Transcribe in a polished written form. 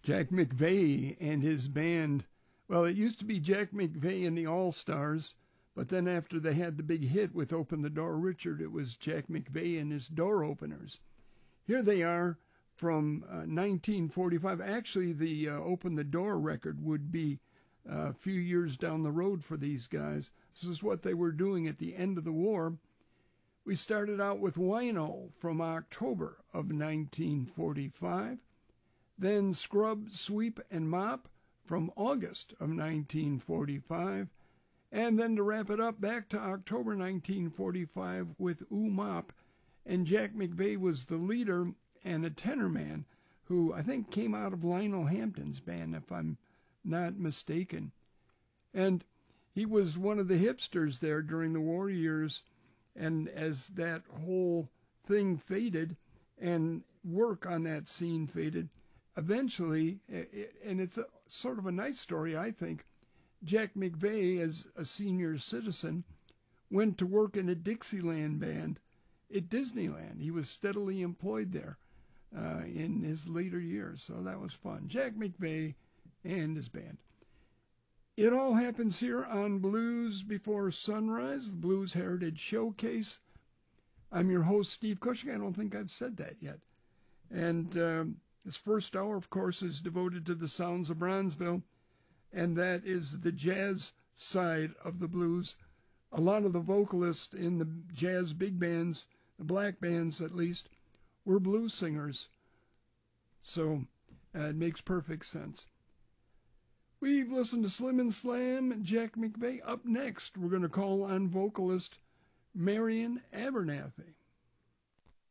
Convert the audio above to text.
Jack McVeigh and his band. Well, it used to be Jack McVeigh and the All-Stars, but then after they had the big hit with Open the Door Richard, it was Jack McVeigh and his Door Openers. Here they are from 1945. Actually, the Open the Door record would be a few years down the road for these guys. This is what they were doing at the end of the war. We started out with Wino from October of 1945, then Scrub, Sweep, and Mop from August of 1945, and then to wrap it up, back to October 1945 with Ooh Mop, and Jack McVeigh was the leader and a tenor man who I think came out of Lionel Hampton's band, if I'm not mistaken. And he was one of the hipsters there during the war years, and as that whole thing faded and work on that scene faded, eventually, and it's sort of a nice story, I think, Jack McVeigh, as a senior citizen, went to work in a Dixieland band at Disneyland. He was steadily employed there in his later years, so that was fun. Jack McVeigh and his band. It all happens here on Blues Before Sunrise, the Blues Heritage Showcase. I'm your host, Steve Cushing. I don't think I've said that yet. And this first hour, of course, is devoted to the sounds of Bronzeville, and that is the jazz side of the blues. A lot of the vocalists in the jazz big bands, the black bands at least, were blues singers. So it makes perfect sense. We've listened to Slim and Slam, Jack McVeigh. Up next, we're going to call on vocalist Marian Abernathy.